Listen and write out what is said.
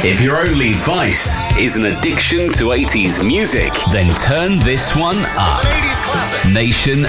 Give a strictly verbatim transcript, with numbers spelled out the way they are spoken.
If your only vice is an addiction to eighties music, then turn this one up. It's an eighties classic. Nation